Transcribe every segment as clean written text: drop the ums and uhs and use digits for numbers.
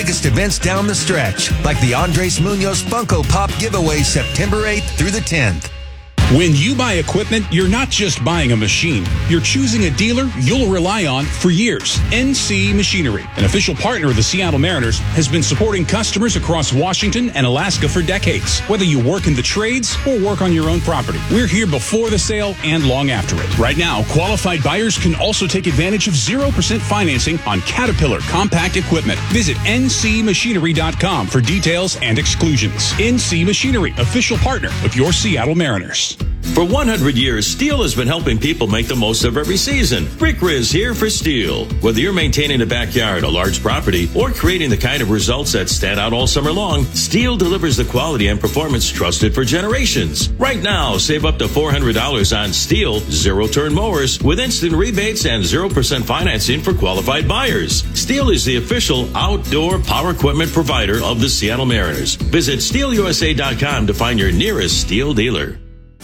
biggest events down the stretch, like the Andres Munoz Funko Pop giveaway September 8th through the 10th. When you buy equipment, you're not just buying a machine. You're choosing a dealer you'll rely on for years. NC Machinery, an official partner of the Seattle Mariners, has been supporting customers across Washington and Alaska for decades. Whether you work in the trades or work on your own property, we're here before the sale and long after it. Right now, qualified buyers can also take advantage of 0% financing on Caterpillar compact equipment. Visit ncmachinery.com for details and exclusions. NC Machinery, official partner of your Seattle Mariners. For 100 years, Steel has been helping people make the most of every season. Rick Riz here for Steel. Whether you're maintaining a backyard, a large property, or creating the kind of results that stand out all summer long, Steel delivers the quality and performance trusted for generations. Right now, save up to $400 on Steel zero-turn mowers with instant rebates and 0% financing for qualified buyers. Steel is the official outdoor power equipment provider of the Seattle Mariners. Visit SteelUSA.com to find your nearest Steel dealer.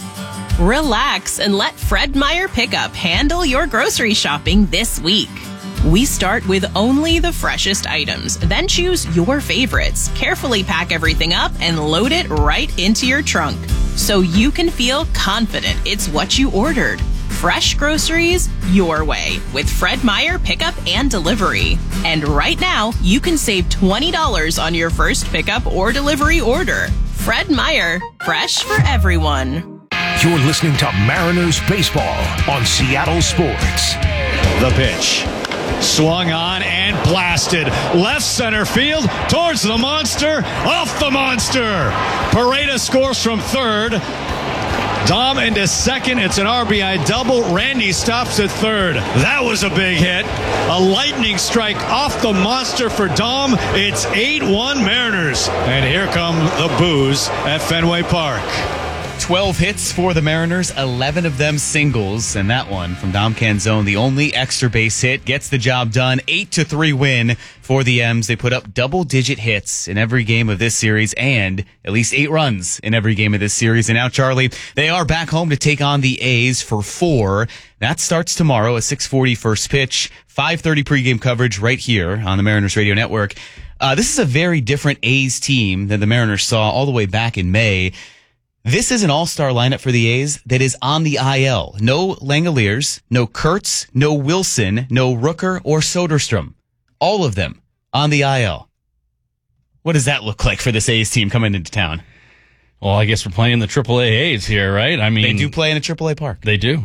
Relax and let Fred Meyer Pickup handle your grocery shopping this week. We start with only the freshest items, then choose your favorites, carefully pack everything up, and load it right into your trunk so you can feel confident it's what you ordered. Fresh groceries your way with Fred Meyer Pickup and Delivery. And right now, you can save $20 on your first pickup or delivery order. Fred Meyer, fresh for everyone. You're listening to Mariners Baseball on Seattle Sports. The pitch. Swung on and blasted. Left center field towards the monster. Off the monster. Pareda scores from third. Dom into second. It's an RBI double. Randy stops at third. That was a big hit. A lightning strike off the monster for Dom. It's 8-1 Mariners. And here come the boos at Fenway Park. 12 hits for the Mariners, 11 of them singles, and that one from Dom Canzone, the only extra base hit, gets the job done. 8-3 win for the M's. They put up double-digit hits in every game of this series and at least 8 runs in every game of this series. And now, Charlie, they are back home to take on the A's for 4. That starts tomorrow, a 6:40 first pitch, 5:30 pregame coverage right here on the Mariners Radio Network. This is a very different A's team than the Mariners saw all the way back in May. This is an all-star lineup for the A's that is on the IL. No Langoliers, no Kurtz, no Wilson, no Rooker or Soderstrom. All of them on the IL. What does that look like for this A's team coming into town? Well, I guess we're playing the AAA A's here, right? I mean, they do play in a AAA park. They do.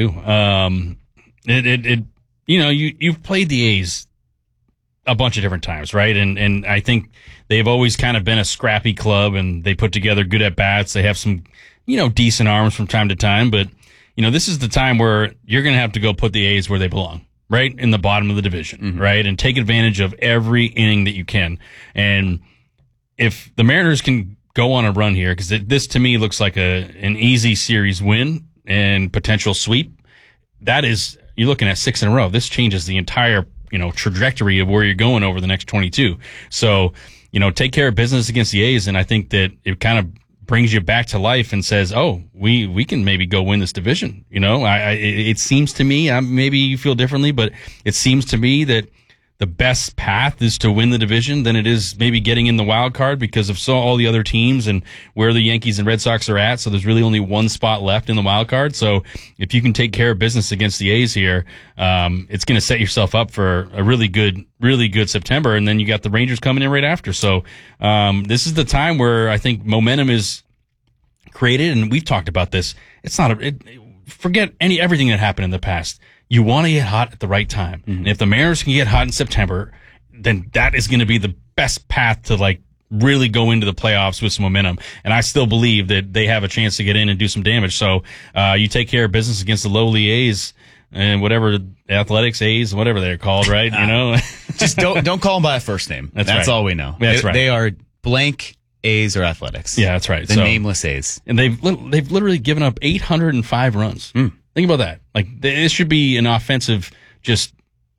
You've played the A's a bunch of different times, right? And I think they've always kind of been a scrappy club, and they put together good at-bats. They have some, decent arms from time to time, but, this is the time where you're going to have to go put the A's where they belong, right? In the bottom of the division, right? And take advantage of every inning that you can. And if the Mariners can go on a run here, because this to me looks like an easy series win and potential sweep, you're looking at 6 in a row. This changes the entire trajectory of where you're going over the next 22. So, take care of business against the A's, and I think that it kind of brings you back to life and says, oh, we can maybe go win this division. It seems to me, maybe you feel differently, but it seems to me that the best path is to win the division than it is maybe getting in the wild card because of all the other teams and where the Yankees and Red Sox are at. So there's really only one spot left in the wild card. So if you can take care of business against the A's here, it's going to set yourself up for a really good September. And then you got the Rangers coming in right after. So this is the time where I think momentum is created. And we've talked about this. It's not forget everything that happened in the past. You want to get hot at the right time. Mm-hmm. And if the Mariners can get hot in September, then that is going to be the best path to really go into the playoffs with some momentum. And I still believe that they have a chance to get in and do some damage. So you take care of business against the lowly A's and whatever Athletics A's, whatever they're called, right? Just don't call them by a first name. That's right. all we know. That's right. They are blank A's or Athletics. Yeah, that's right. The nameless A's. And they've literally given up 805 runs. Think about that. This should be an offensive just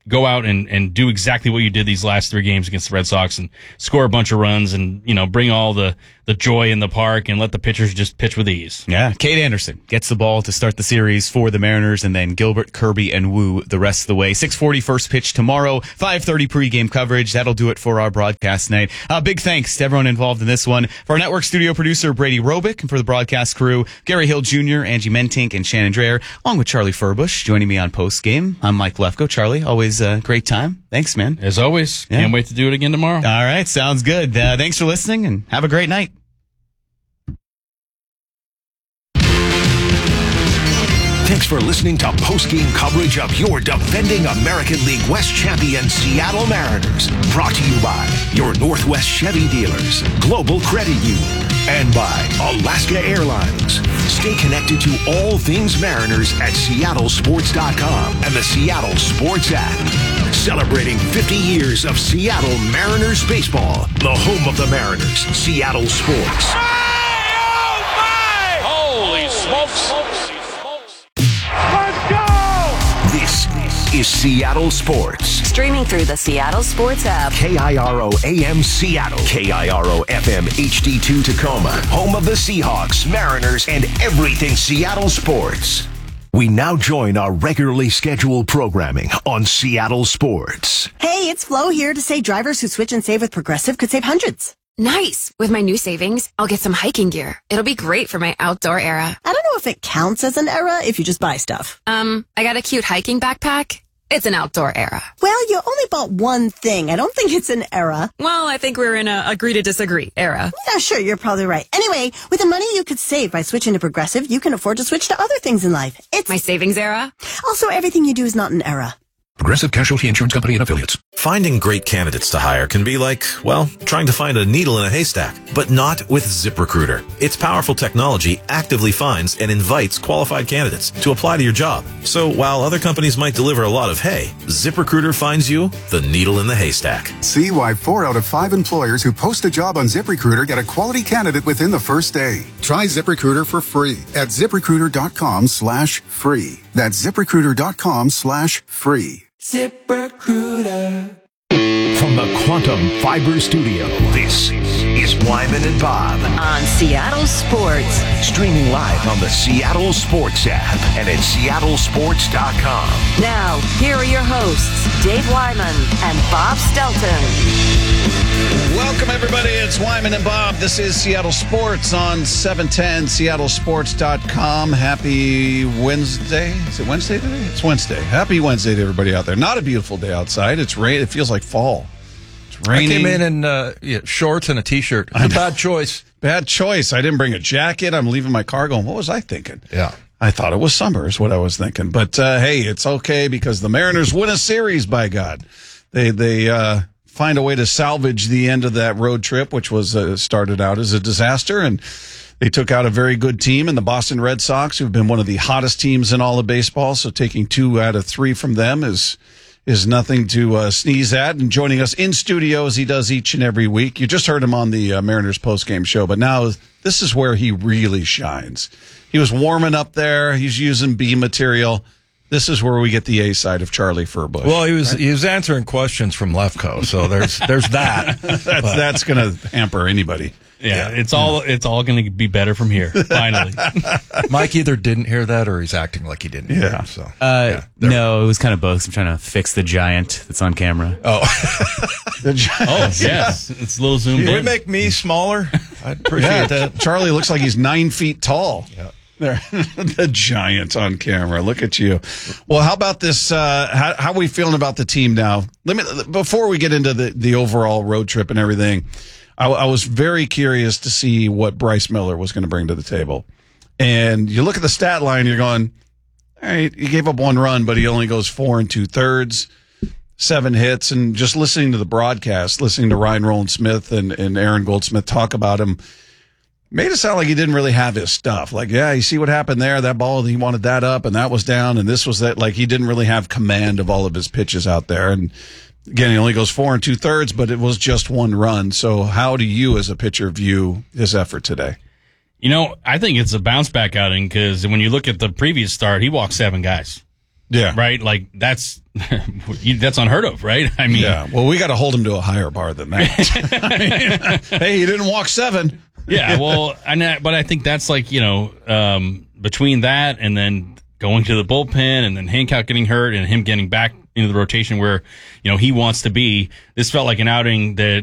go out and do exactly what you did these last 3 games against the Red Sox and score a bunch of runs and, bring all the joy in the park and let the pitchers just pitch with ease. Yeah, Cade Anderson gets the ball to start the series for the Mariners, and then Gilbert, Kirby, and Wu the rest of the way. 6:40 first pitch tomorrow, 5:30 pregame coverage. That'll do it for our broadcast night. Big thanks to everyone involved in this one. For our network studio producer, Brady Robick, and for the broadcast crew, Gary Hill Jr., Angie Mentink, and Shannon Dreher, along with Charlie Furbush, joining me on postgame. I'm Mike Lefko. Charlie, always a great time. Thanks, man. As always, can't wait to do it again tomorrow. All right, sounds good. Thanks for listening, and have a great night. Thanks for listening to postgame coverage of your defending American League West champion Seattle Mariners. Brought to you by your Northwest Chevy dealers, Global Credit Union, and by Alaska Airlines. Stay connected to all things Mariners at seattlesports.com and the Seattle Sports app. Celebrating 50 years of Seattle Mariners baseball, the home of the Mariners, Seattle Sports. Holy smokes! This is Seattle Sports. Streaming through the Seattle Sports app. KIRO AM Seattle. KIRO FM HD2 Tacoma. Home of the Seahawks, Mariners, and everything Seattle sports. We now join our regularly scheduled programming on Seattle Sports. Hey, it's Flo here to say drivers who switch and save with Progressive could save hundreds. Nice. With my new savings, I'll get some hiking gear. It'll be great for my outdoor era. I don't know if it counts as an era if you just buy stuff. I got a cute hiking backpack. It's an outdoor era. Well, you only bought one thing. I don't think it's an era. Well, I think we're in a agree to disagree era. Yeah, sure, you're probably right. Anyway, with the money you could save by switching to Progressive, you can afford to switch to other things in life. It's my savings era. Also, everything you do is not an era. Progressive Casualty Insurance Company and Affiliates. Finding great candidates to hire can be like, well, trying to find a needle in a haystack, but not with ZipRecruiter. Its powerful technology actively finds and invites qualified candidates to apply to your job. So while other companies might deliver a lot of hay, ZipRecruiter finds you the needle in the haystack. See why 4 out of 5 employers who post a job on ZipRecruiter get a quality candidate within the first day. Try ZipRecruiter for free at ZipRecruiter.com/free. That's ZipRecruiter.com/free. ZipRecruiter. From the Quantum Fiber Studio, this is Wyman and Bob on Seattle Sports. Streaming live on the Seattle Sports app and at seattlesports.com. Now, here are your hosts, Dave Wyman and Bob Stelton. Welcome, everybody. It's Wyman and Bob. This is Seattle Sports on 710, seattlesports.com. Happy Wednesday. Is it Wednesday today? It's Wednesday. Happy Wednesday to everybody out there. Not a beautiful day outside. It's rain. It feels like fall. It's raining. I came in shorts and a T-shirt. It's a bad choice. Bad choice. I didn't bring a jacket. I'm leaving my car going, what was I thinking? Yeah. I thought it was summer is what I was thinking. But, hey, it's okay because the Mariners win a series, by God. They find a way to salvage the end of that road trip, which was started out as a disaster. And they took out a very good team in the Boston Red Sox, who've been one of the hottest teams in all of baseball. So taking 2 out of 3 from them is nothing to sneeze at. And joining us in studio as he does each and every week. You just heard him on the Mariners postgame show, but now this is where he really shines. He was warming up there. He's using B material. This is where we get the A side of Charlie Furbush. Well, he was answering questions from Lefko, so there's that. That's going to hamper anybody. Yeah, it's all going to be better from here. Finally, Mike either didn't hear that or he's acting like he didn't hear it. So, no, it was kind of both. I'm trying to fix the giant that's on camera. Oh, the giant. Oh, yes, it's a little zoomed in. Can we make me smaller? I'd appreciate that. Charlie looks like he's 9 feet tall. Yeah. The giant on camera. Look at you. Well, how about this? How are we feeling about the team now? Before we get into the overall road trip and everything, I was very curious to see what Bryce Miller was going to bring to the table. And you look at the stat line, you're going, all right, he gave up 1 run, but he only goes 4 2/3, 7 hits. And just listening to the broadcast, listening to Ryan Rowland-Smith and Aaron Goldsmith talk about him, made it sound like he didn't really have his stuff. Like, yeah, you see what happened there? That ball, he wanted that up, and that was down, and this was that. Like, he didn't really have command of all of his pitches out there. And again, he only goes 4 2/3, but it was just 1 run. So how do you, as a pitcher, view his effort today? You know, I think it's a bounce back outing because when you look at the previous start, he walked 7 guys. Yeah. Right? Like, that's unheard of, right? I mean, yeah. Well, we got to hold him to a higher bar than that. I mean, hey, he didn't walk 7. Yeah, well, but I think that's like, between that and then going to the bullpen and then Hancock getting hurt and him getting back into the rotation where, he wants to be, this felt like an outing that,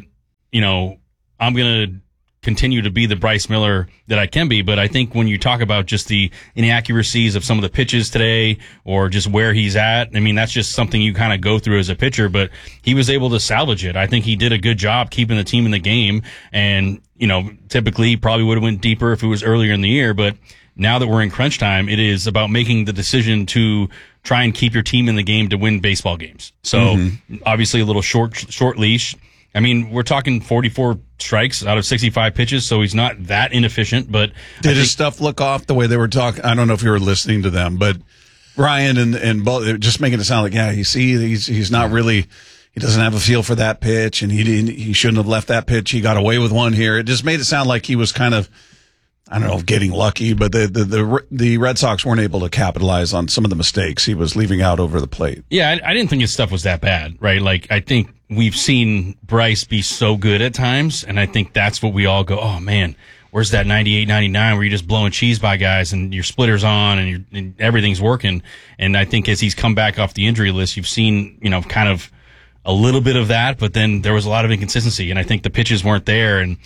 I'm going to continue to be the Bryce Miller that I can be. But I think when you talk about just the inaccuracies of some of the pitches today or just where he's at, I mean, that's just something you kind of go through as a pitcher, but he was able to salvage it. I think he did a good job keeping the team in the game. And, typically he probably would have went deeper if it was earlier in the year, but now that we're in crunch time, it is about making the decision to try and keep your team in the game to win baseball games. So obviously a little short leash. I mean, we're talking 44 strikes out of 65 pitches, so he's not that inefficient. But did his stuff look off the way they were talking? I don't know if you were listening to them, but Ryan and both just making it sound like, yeah, he's not really, he doesn't have a feel for that pitch, and he shouldn't have left that pitch. He got away with one here. It just made it sound like he was kind of, I don't know, getting lucky, but the Red Sox weren't able to capitalize on some of the mistakes he was leaving out over the plate. Yeah, I didn't think his stuff was that bad, right? Like, I think we've seen Bryce be so good at times, and I think that's what we all go, oh, man, where's that 98, 99 where you're just blowing cheese by guys and your splitter's on and everything's working. And I think as he's come back off the injury list, you've seen, kind of a little bit of that, but then there was a lot of inconsistency, and I think the pitches weren't there. And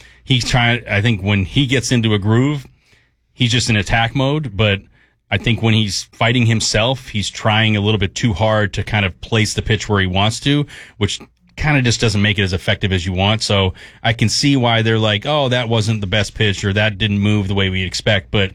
I think when he gets into a groove, he's just in attack mode, but I think when he's fighting himself, he's trying a little bit too hard to kind of place the pitch where he wants to, which kind of just doesn't make it as effective as you want. So I can see why they're like, oh, that wasn't the best pitch or that didn't move the way we expect. But,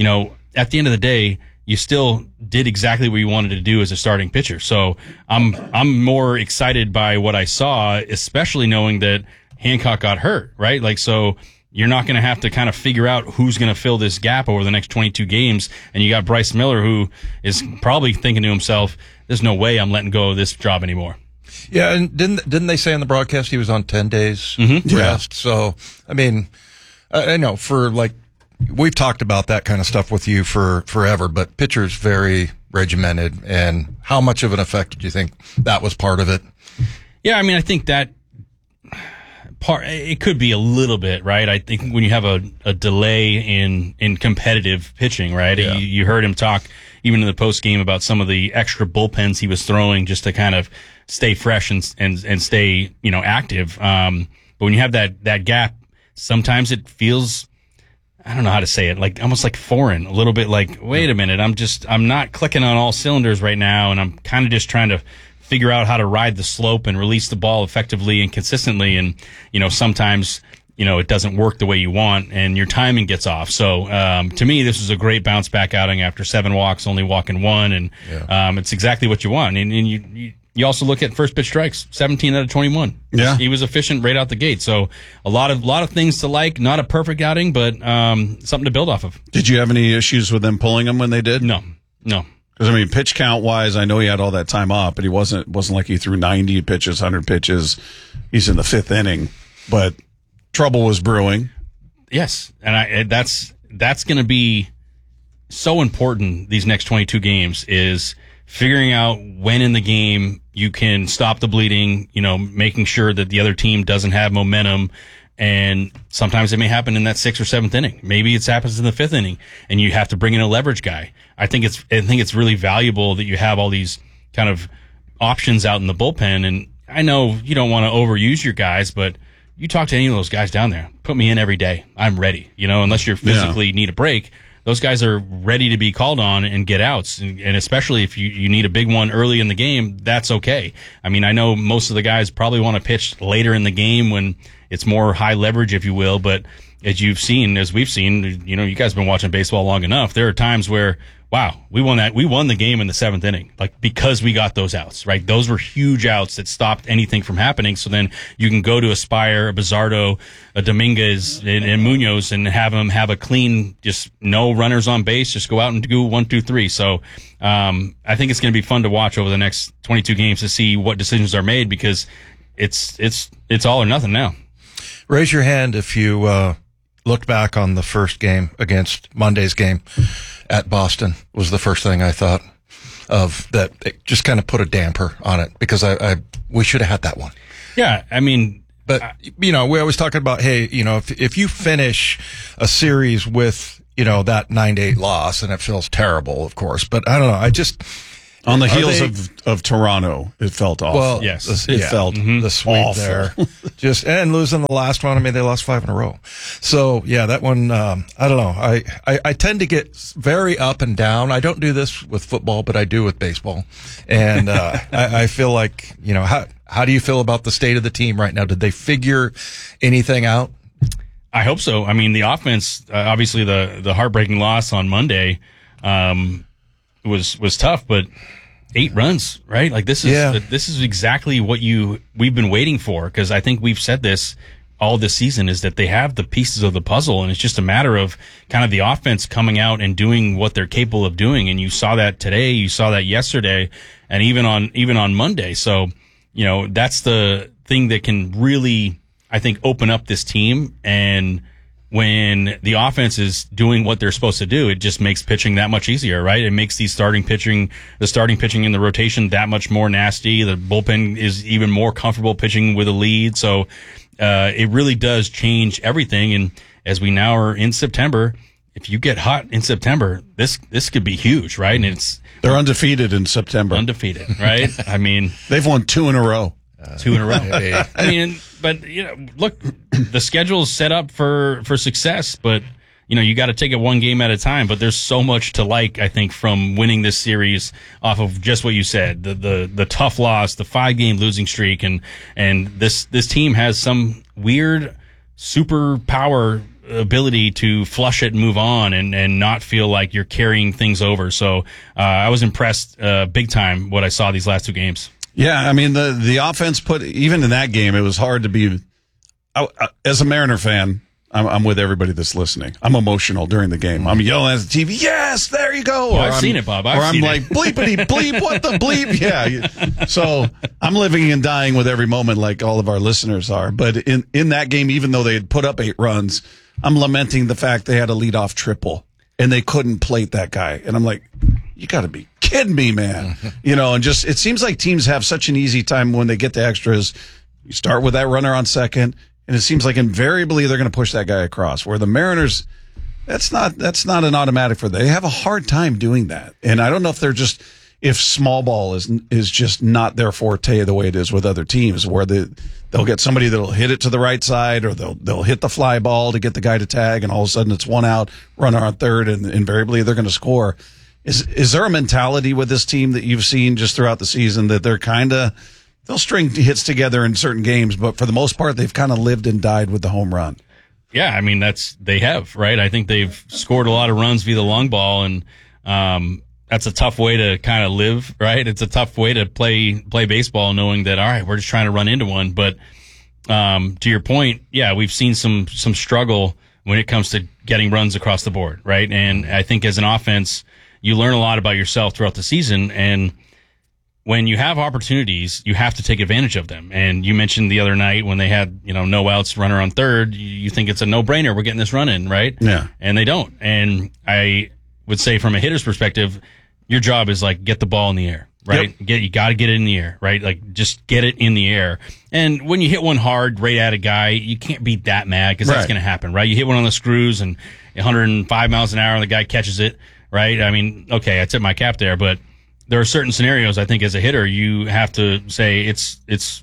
at the end of the day, you still did exactly what you wanted to do as a starting pitcher. So I'm more excited by what I saw, especially knowing that Hancock got hurt, right? Like, so you're not going to have to kind of figure out who's going to fill this gap over the next 22 games. And you got Bryce Miller, who is probably thinking to himself, there's no way I'm letting go of this job anymore. Yeah, and didn't they say on the broadcast he was on 10 days rest? Yeah. So, I mean, I know we've talked about that kind of stuff with you for forever, but pitcher's very regimented. And how much of an effect do you think that was part of it? Yeah, I mean, I think that it could be a little bit, right? I think when you have a delay in competitive pitching, right? Yeah. You heard him talk even in the post game about some of the extra bullpens he was throwing just to kind of stay fresh and stay, active. But when you have that gap, sometimes it feels, I don't know how to say it, like almost like foreign, a little bit like, wait a minute, I'm not clicking on all cylinders right now, and I'm kind of just trying to figure out how to ride the slope and release the ball effectively and consistently. And, sometimes, it doesn't work the way you want and your timing gets off. So, to me, this was a great bounce back outing after 7 walks, only walking 1. And, it's exactly what you want. And you also look at first pitch strikes, 17 out of 21. Yeah. He was efficient right out the gate. So a lot of things to like, not a perfect outing, but, something to build off of. Did you have any issues with them pulling him when they did? No. Because, I mean, pitch count wise, I know he had all that time off, but he wasn't like he threw 90 pitches, 100 pitches. He's in the 5th inning, but trouble was brewing. Yes. And that's going to be so important these next 22 games is figuring out when in the game you can stop the bleeding, making sure that the other team doesn't have momentum. And sometimes it may happen in that 6th or 7th inning. Maybe it happens in the 5th inning and you have to bring in a leverage guy. I think it's really valuable that you have all these kind of options out in the bullpen. And I know you don't want to overuse your guys, but you talk to any of those guys down there, put me in every day. I'm ready, unless you're physically need a break. Those guys are ready to be called on and get outs. And especially if you need a big one early in the game, that's okay. I mean, I know most of the guys probably want to pitch later in the game when it's more high leverage, if you will. But as we've seen, you guys have been watching baseball long enough. There are times where, wow, we won the game in the 7th inning, because we got those outs, right? Those were huge outs that stopped anything from happening. So then you can go to a Spire, a Bizardo, a Dominguez, and Munoz and have them have a clean, just no runners on base, just go out and do 1, 2, 3. So, I think it's going to be fun to watch over the next 22 games to see what decisions are made because it's all or nothing now. Raise your hand if you, looked back on the first game against Monday's game at Boston was the first thing I thought. of that. It just kind of put a damper on it because we should have had that one. Yeah, I mean, but we always talking about, hey, if you finish a series with that 9-8 loss, and it feels terrible, of course, but I don't know. I just on the heels of Toronto, it felt awful. Well, yes, it felt the sweep awful there. And losing the last one. I mean, they lost 5 in a row. So yeah, that one. I don't know. I tend to get very up and down. I don't do this with football, but I do with baseball. And I feel like how do you feel about the state of the team right now? Did they figure anything out? I hope so. I mean, the offense, obviously the heartbreaking loss on Monday was tough, but 8 runs, right? Like this is exactly what we've been waiting for, because I think we've said this all this season, is that they have the pieces of the puzzle, and it's just a matter of kind of the offense coming out and doing what they're capable of doing. And you saw that today, you saw that yesterday, and even on Monday. So, that's the thing that can really, I think, open up this team. And when the offense is doing what they're supposed to do, it just makes pitching that much easier, right? It makes the starting pitching in the rotation that much more nasty. The bullpen is even more comfortable pitching with a lead. So, it really does change everything. And as we now are in September, if you get hot in September, this could be huge, right? And they're undefeated in September. Undefeated, right? I mean, they've won 2 in a row. 2 in a row. I mean, but look, the schedule's set up for success, but you got to take it one game at a time. But there's so much to like, I think, from winning this series off of just what you said, the tough loss, the 5-game losing streak, and this team has some weird superpower ability to flush it and move on and not feel like you're carrying things over. So I was impressed big time what I saw these last 2 games. Yeah, I mean, the offense even in that game, it was hard to be, as a Mariner fan, I'm with everybody that's listening. I'm emotional during the game. I'm yelling at the TV, yes, there you go. Well, I've seen it, Bob. I'm like, bleepity bleep, what the bleep? Yeah. So I'm living and dying with every moment like all of our listeners are. But in that game, even though they had put up 8 runs, I'm lamenting the fact they had a leadoff triple and they couldn't plate that guy. And I'm like, you got to be kidding me, man. And just it seems like teams have such an easy time when they get to extras. You start with that runner on second, and it seems like invariably they're going to push that guy across. Where the Mariners, that's not an automatic for them. They have a hard time doing that. And I don't know if small ball is just not their forte the way it is with other teams, where they'll get somebody that'll hit it to the right side, or they'll hit the fly ball to get the guy to tag, and all of a sudden it's 1 out, runner on third, and invariably they're going to score. Is there a mentality with this team that you've seen just throughout the season that they'll string hits together in certain games, but for the most part, they've kind of lived and died with the home run? Yeah, I mean, they have, right? I think they've scored a lot of runs via the long ball, and that's a tough way to kind of live, right? It's a tough way to play baseball, knowing that, all right, we're just trying to run into one. But to your point, yeah, we've seen some struggle when it comes to getting runs across the board, right? And I think as an offense, you learn a lot about yourself throughout the season, and when you have opportunities, you have to take advantage of them. And you mentioned the other night when they had, no outs, runner on third, you think it's a no-brainer, we're getting this run in, right? Yeah. And they don't. And I would say from a hitter's perspective, your job is like get the ball in the air, right? Yep. You got to get it in the air, right? Like just get it in the air. And when you hit one hard right at a guy, you can't be that mad because that's going to happen, right? You hit one on the screws and 105 miles an hour and the guy catches it, right? I mean, okay, I tip my cap there, but there are certain scenarios I think as a hitter you have to say it's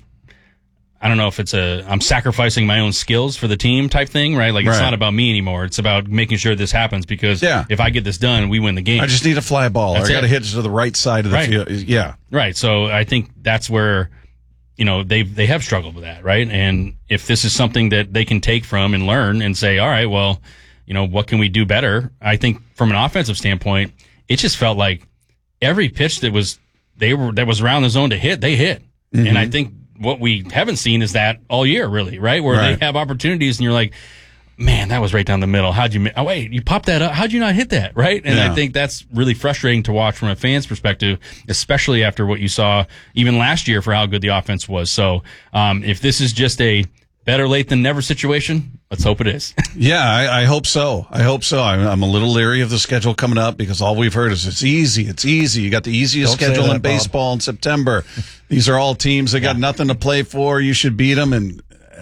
I don't know if it's I'm sacrificing my own skills for the team type thing, right? Like it's not about me anymore. It's about making sure this happens because if I get this done, we win the game. I just need a fly ball. I got to hit it to the right side of the field. Yeah. Right. So I think that's where, they have struggled with that, right? And if this is something that they can take from and learn and say, all right, well, what can we do better? I think from an offensive standpoint, it just felt like every pitch that was around the zone to hit, they hit. Mm-hmm. And I think what we haven't seen is that all year, really, right? Where they have opportunities and you're like, man, that was right down the middle. Wait, you popped that up. How'd you not hit that? Right. And I think that's really frustrating to watch from a fan's perspective, especially after what you saw even last year for how good the offense was. So, if this is just a better late than never situation, Let's hope it is. Yeah, I hope so. I'm a little leery of the schedule coming up because all we've heard is it's easy. It's easy. You got the easiest schedule in baseball in September. These are all teams that got nothing to play for. You should beat them, and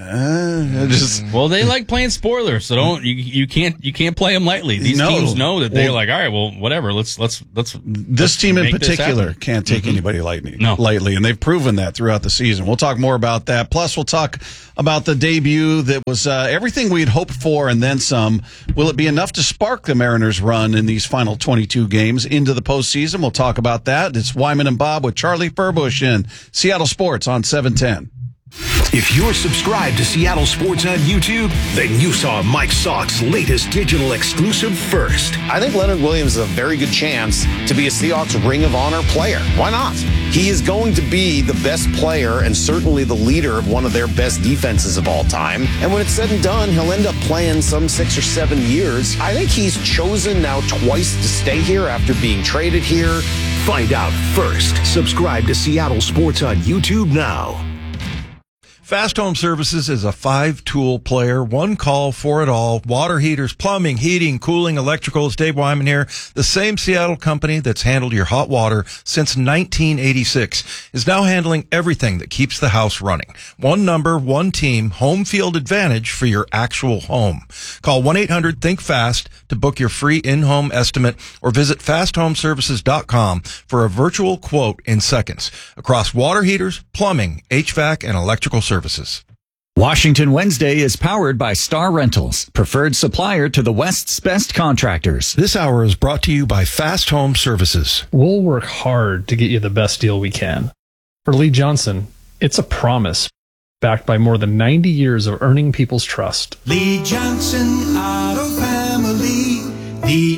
well, they like playing spoilers, so you can't play them lightly. These teams know that they're like, all right, well, whatever. Let's. This team in particular can't take anybody lightly, and they've proven that throughout the season. We'll talk more about that. Plus, we'll talk about the debut that was everything we'd hoped for and then some. Will it be enough to spark the Mariners' run in these final 22 games into the postseason? We'll talk about that. It's Wyman and Bob with Charlie Furbush in Seattle Sports on 710. If you're subscribed to Seattle Sports on YouTube, then you saw Mike Salk's latest digital exclusive first. I think Leonard Williams is a very good chance to be a Seahawks Ring of Honor player. Why not? He is going to be the best player and certainly the leader of one of their best defenses of all time. And when it's said and done, he'll end up playing some 6 or 7 years. I think he's chosen now twice to stay here after being traded here. Find out first. Subscribe to Seattle Sports on YouTube now. Fast Home Services is a 5-tool player, one call for it all. Water heaters, plumbing, heating, cooling, electrical. It's Dave Wyman here. The same Seattle company that's handled your hot water since 1986 is now handling everything that keeps the house running. One number, one team, home field advantage for your actual home. Call 1-800-THINK-FAST to book your free in-home estimate or visit fasthomeservices.com for a virtual quote in seconds across water heaters, plumbing, HVAC, and electrical services. Washington Wednesday is powered by Star Rentals, preferred supplier to the West's best contractors. This hour is brought to you by Fast Home Services. We'll work hard to get you the best deal we can. For Lee Johnson, it's a promise, backed by more than 90 years of earning people's trust. Lee Johnson Auto Family, the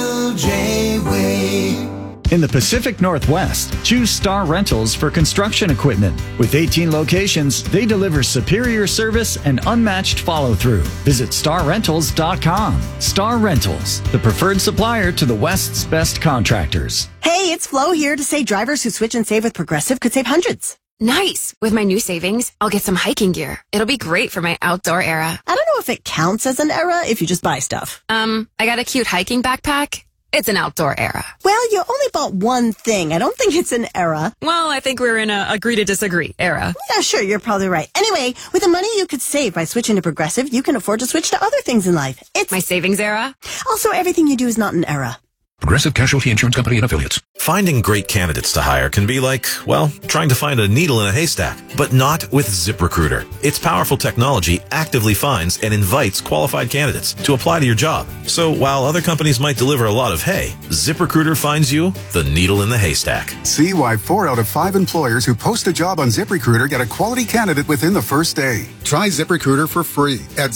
LJ way. In the Pacific Northwest, choose Star Rentals for construction equipment. With 18 locations, they deliver superior service and unmatched follow-through. Visit starrentals.com. Star Rentals, the preferred supplier to the West's best contractors. Hey, it's Flo here to say drivers who switch and save with Progressive could save hundreds. Nice. With my new savings, I'll get some hiking gear. It'll be great for my outdoor era. I don't know if it counts as an era if you just buy stuff. I got a cute hiking backpack. It's an outdoor era. Well, you only bought one thing. I don't think it's an era. Well, I think we're in a agree to disagree era. Yeah, sure, you're probably right. Anyway, with the money you could save by switching to Progressive, you can afford to switch to other things in life. It's my savings era. Also, everything you do is not an era. Progressive Casualty Insurance Company and Affiliates. Finding great candidates to hire can be like, well, trying to find a needle in a haystack, but not with ZipRecruiter. Its powerful technology actively finds and invites qualified candidates to apply to your job. So while other companies might deliver a lot of hay, ZipRecruiter finds you the needle in the haystack. See why 4 out of 5 employers who post a job on ZipRecruiter get a quality candidate within the first day. Try ZipRecruiter for free at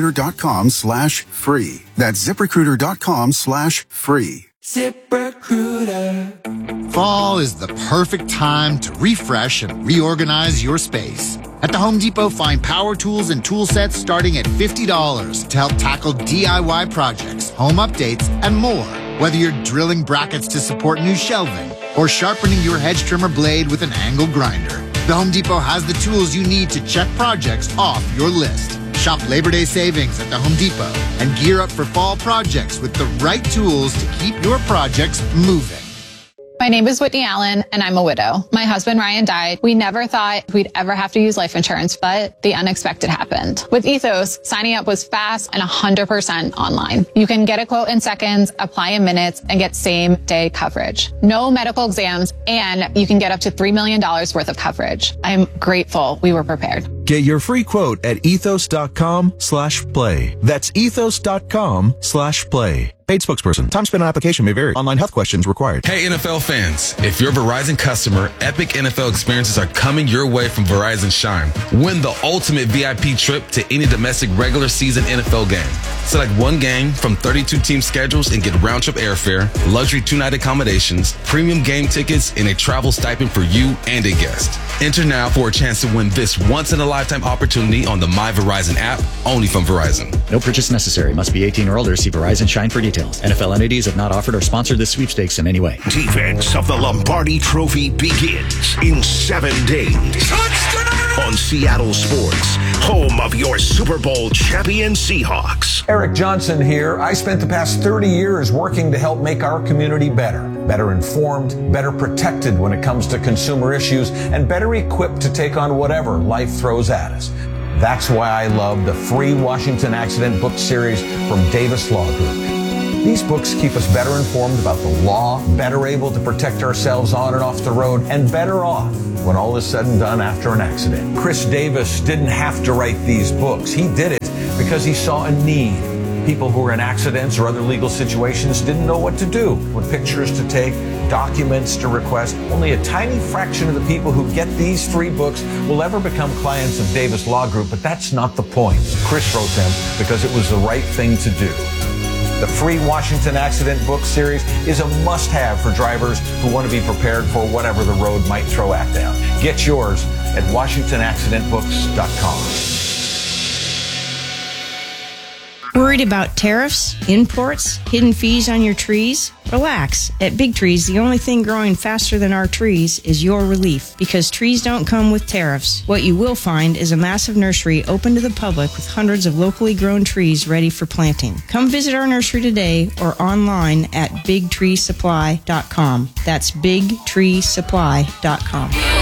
ZipRecruiter.com/free. That's ZipRecruiter.com/free. ZipRecruiter. Fall is the perfect time to refresh and reorganize your space. At the Home Depot, find power tools and tool sets starting at $50 to help tackle DIY projects, home updates, and more. Whether you're drilling brackets to support new shelving or sharpening your hedge trimmer blade with an angle grinder, the Home Depot has the tools you need to check projects off your list. Shop Labor Day savings at the Home Depot and gear up for fall projects with the right tools to keep your projects moving. My name is Whitney Allen, and I'm a widow. My husband, Ryan, died. We never thought we'd ever have to use life insurance, but the unexpected happened. With Ethos, signing up was fast and 100% online. You can get a quote in seconds, apply in minutes, and get same-day coverage. No medical exams, and you can get up to $3 million worth of coverage. I'm grateful we were prepared. Get your free quote at ethos.com/play. That's ethos.com/play. Paid spokesperson. Time spent on application may vary. Online health questions required. Hey, NFL fans. If you're a Verizon customer, epic NFL experiences are coming your way from Verizon Shine. Win the ultimate VIP trip to any domestic regular season NFL game. Select one game from 32 team schedules and get round-trip airfare, luxury 2-night accommodations, premium game tickets, and a travel stipend for you and a guest. Enter now for a chance to win this once-in-a-lifetime opportunity on the My Verizon app, only from Verizon. No purchase necessary. Must be 18 or older. See Verizon Shine for details. NFL entities have not offered or sponsored this sweepstakes in any way. Defense of the Lombardi Trophy begins in 7 days. Touchdown! on Seattle Sports, home of your Super Bowl champion Seahawks. Eric Johnson here. I spent the past 30 years working to help make our community better informed, better protected when it comes to consumer issues, and better equipped to take on whatever life throws at us. That's why I love the free Washington Accident book series from Davis Law Group. These books keep us better informed about the law, better able to protect ourselves on and off the road, and better off when all is said and done after an accident. Chris Davis didn't have to write these books. He did it because he saw a need. People who were in accidents or other legal situations didn't know what to do, what pictures to take, documents to request. Only a tiny fraction of the people who get these free books will ever become clients of Davis Law Group, but that's not the point. Chris wrote them because it was the right thing to do. The free Washington Accident book series is a must-have for drivers who want to be prepared for whatever the road might throw at them. Get yours at WashingtonAccidentBooks.com. Worried about tariffs, imports, hidden fees on your trees? Relax. At Big Trees, the only thing growing faster than our trees is your relief, because trees don't come with tariffs. What you will find is a massive nursery open to the public with hundreds of locally grown trees ready for planting. Come visit our nursery today or online at bigtreesupply.com. That's bigtreesupply.com.